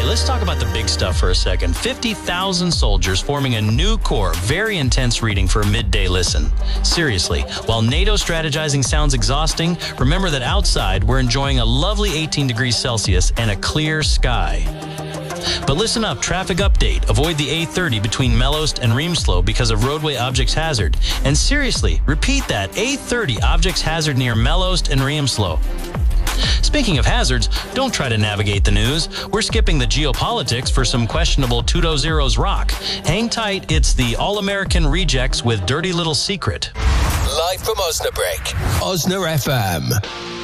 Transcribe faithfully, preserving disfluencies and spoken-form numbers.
let's talk about the big stuff for a second. fifty thousand soldiers forming a new corps. Very intense reading for a midday listen. Seriously, while NATO strategizing sounds exhausting, remember that outside we're enjoying a lovely eighteen degrees Celsius and a clear sky. But listen up, traffic update. Avoid the A thirty between Mellost and Reamslow because of roadway objects hazard. And seriously, repeat that, A thirty objects hazard near Mellost and Reamslow. Speaking of hazards, don't try to navigate the news. We're skipping the geopolitics for some questionable Tudo Zero's rock. Hang tight, it's the All-American Rejects with Dirty Little Secret. Live from Osnabrück, Osna F M.